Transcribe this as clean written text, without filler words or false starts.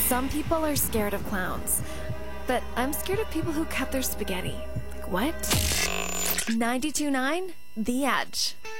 Some people are scared of clowns, but I'm scared of people who cut their spaghetti. Like, what? 92.9 The Edge.